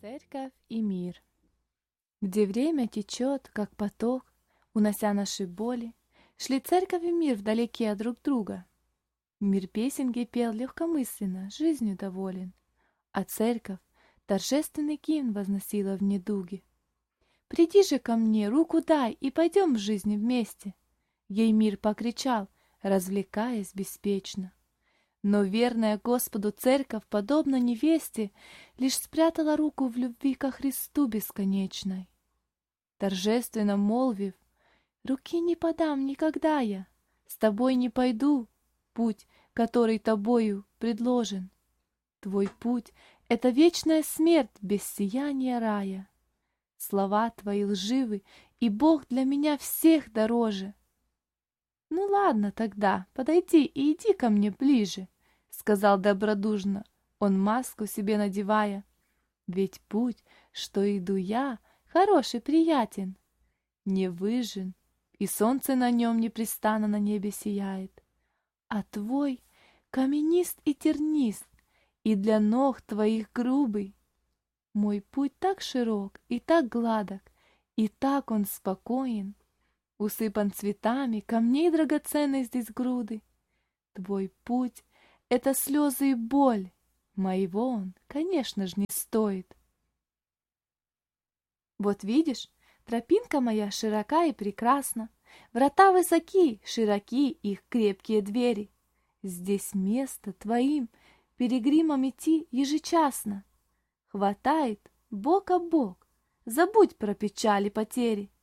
Церковь и мир, где время течет, как поток, унося наши боли, шли церковь и мир вдалеке от друг друга. Мир песенки пел легкомысленно, жизнью доволен, а церковь торжественный гимн возносила в недуге. «Приди же ко мне, руку дай, и пойдем в жизни вместе!» Ей мир покричал, развлекаясь беспечно. Но верная Господу церковь, подобно невесте, лишь спрятала руку в любви ко Христу бесконечной. Торжественно молвив: «Руки не подам никогда я, с тобой не пойду, путь, который тобою предложен. Твой путь — это вечная смерть без сияния рая. Слова твои лживы, и Бог для меня всех дороже». «Ну ладно тогда, подойди и иди ко мне ближе», — сказал добродушно он, маску себе надевая. «Ведь путь, что иду я, хороший, приятен, не выжжен, и солнце на нем непрестанно на небе сияет. А твой каменист и тернист, и для ног твоих грубый. Мой путь так широк и так гладок, и так он спокоен, усыпан цветами, камней драгоценных здесь груды. Твой путь — это слезы и боль, моего он, конечно же, не стоит. Вот видишь, тропинка моя широка и прекрасна, врата высоки, широки их крепкие двери. Здесь место твоим пилигримам идти ежечасно. Хватает бок о бок, забудь про печали потери».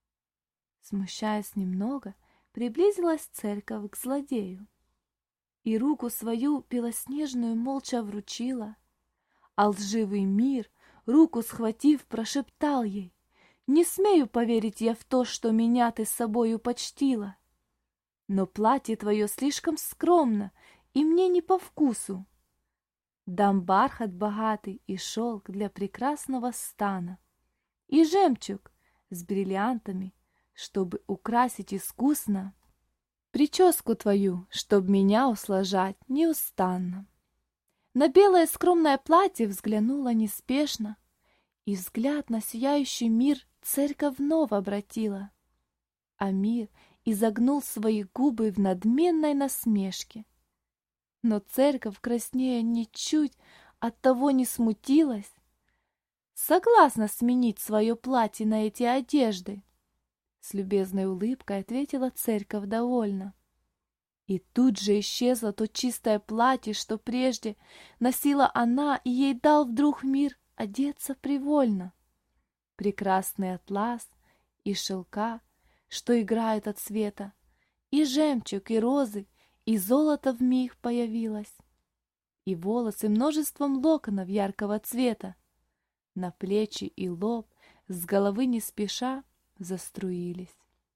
Смущаясь немного, приблизилась церковь к злодею и руку свою белоснежную молча вручила, а лживый мир, руку схватив, прошептал ей: «Не смею поверить я в то, что меня ты с собою почтила. Но платье твое слишком скромно и мне не по вкусу. Дам бархат богатый и шелк для прекрасного стана, и жемчуг с бриллиантами, чтобы украсить искусно прическу твою, чтоб меня услажать неустанно». На белое скромное платье взглянула неспешно, и взгляд на сияющий мир церковь вновь обратила, а мир изогнул свои губы в надменной насмешке. Но церковь краснея ничуть оттого не смутилась, согласна сменить свое платье на эти одежды. С любезной улыбкой ответила церковь довольно. И тут же исчезло то чистое платье, что прежде носила она, и ей дал вдруг мир одеться привольно. Прекрасный атлас и шелка, что играют от света, и жемчуг, и розы, и золото вмиг появилось, и волосы множеством локонов яркого цвета на плечи и лоб с головы не спеша заструились.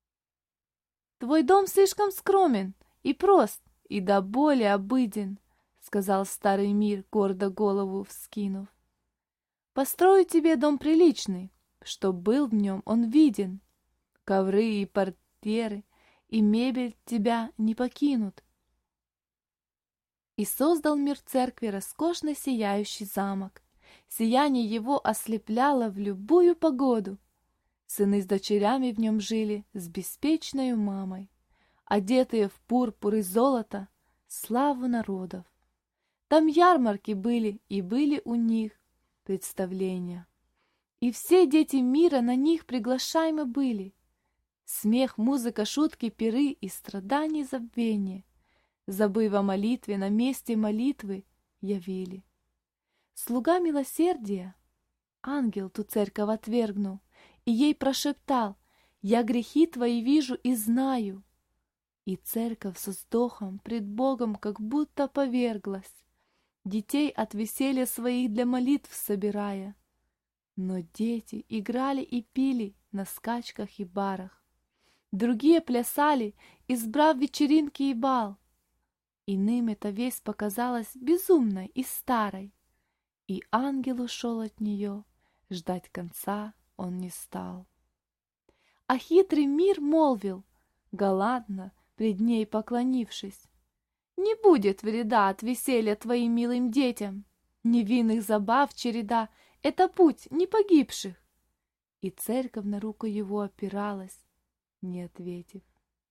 «Твой дом слишком скромен и прост, и до боли обыден», — сказал старый мир, гордо голову вскинув. «Построю тебе дом приличный, чтоб был в нем он виден. Ковры и портьеры, и мебель тебя не покинут». И создал мир церкви роскошный сияющий замок. Сияние его ослепляло в любую погоду. Сыны с дочерями в нем жили с беспечною мамой, одетые в пурпур и золото, славу народов. Там ярмарки были, и были у них представления. И все дети мира на них приглашаемы были. Смех, музыка, шутки, пиры и страдания забвение, забыв о молитве, на месте молитвы явили. Слуга милосердия, ангел ту церковь отвергнул, и ей прошептал: «Я грехи твои вижу и знаю». И церковь со вздохом пред Богом как будто поверглась, детей от веселья своих для молитв собирая. Но дети играли и пили на скачках и барах, другие плясали, избрав вечеринки и бал. Иным эта весть показалась безумной и старой, и ангел ушел от нее, ждать конца он не стал. А хитрый мир молвил, галантно пред ней поклонившись: «Не будет вреда от веселья твоим милым детям. Невинных забав череда — это путь не погибших. И церковь на руку его опиралась, не ответив.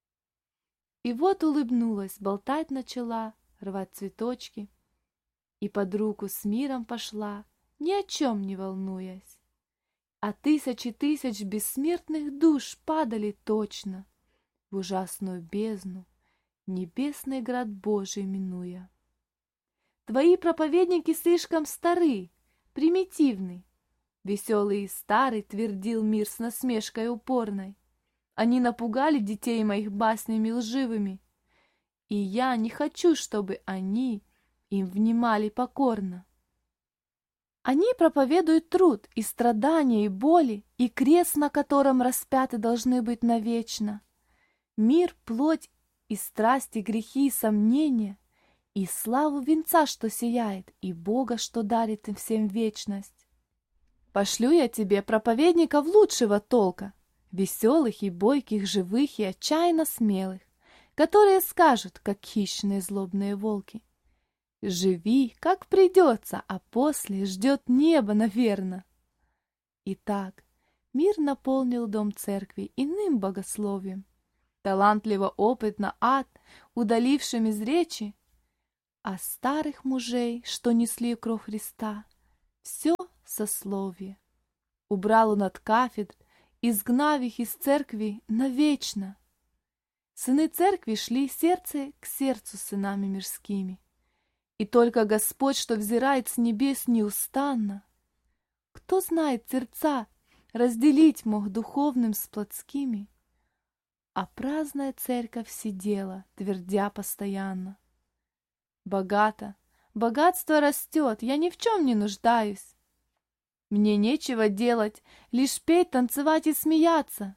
И вот улыбнулась, болтать начала, рвать цветочки, и под руку с миром пошла, ни о чем не волнуясь. А тысячи тысяч бессмертных душ падали точно в ужасную бездну, небесный град Божий минуя. Твои проповедники слишком стары, примитивны. Веселый и старый твердил мир с насмешкой упорной. Они напугали детей моих баснями лживыми, и я не хочу, чтобы они им внимали покорно. Они проповедуют труд и страдания, и боли, и крест, на котором распяты должны быть навечно. Мир, плоть и страсти, грехи и сомнения, и славу венца, что сияет, и Бога, что дарит им всем вечность. Пошлю я тебе проповедников лучшего толка, веселых и бойких, живых и отчаянно смелых, которые скажут, как хищные злобные волки: живи, как придется, а после ждет небо, наверно. Итак, мир наполнил дом церкви иным богословием, талантливо опытно ад, удалившим из речи, а старых мужей, что несли кровь Христа, все сословие. Убрал он от кафедр, изгнав их из церкви навечно. Сыны церкви шли сердце к сердцу с сынами мирскими, и только Господь, что взирает с небес неустанно, кто знает сердца, разделить мог духовным с плотскими, а праздная церковь сидела, твердя постоянно: богато, богатство растет, я ни в чем не нуждаюсь. Мне нечего делать, лишь петь, танцевать и смеяться.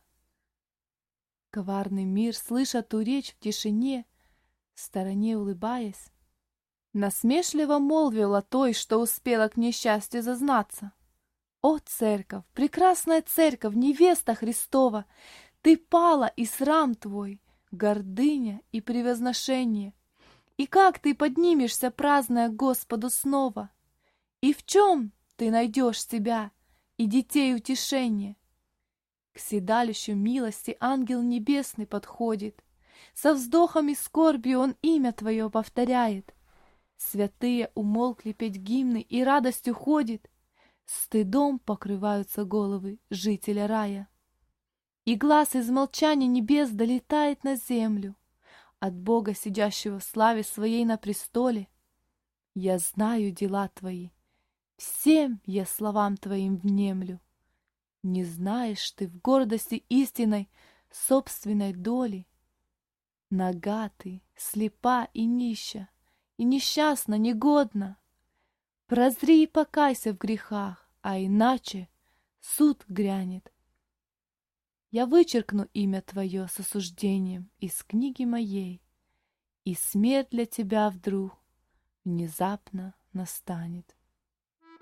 Коварный мир, слыша ту речь в тишине, в стороне улыбаясь, насмешливо молвил о той, что успела к несчастью зазнаться. О, церковь, прекрасная церковь, невеста Христова, ты пала, и срам твой, гордыня и превозношение. И как ты поднимешься, праздная Господу снова? И в чем ты найдешь себя и детей утешение? К седалищу милости ангел небесный подходит, со вздохом и скорбью он имя твое повторяет. Святые умолкли петь гимны, и радость уходит, стыдом покрываются головы жителя рая. И глаз из молчания небес долетает на землю от Бога, сидящего в славе своей на престоле. Я знаю дела твои, всем я словам твоим внемлю. Не знаешь ты в гордости истинной собственной доли. Нага ты, слепа и нища, и несчастна, негодна. Прозри и покайся в грехах, а иначе суд грянет. Я вычеркну имя твое с осуждением из книги моей, и смерть для тебя вдруг внезапно настанет.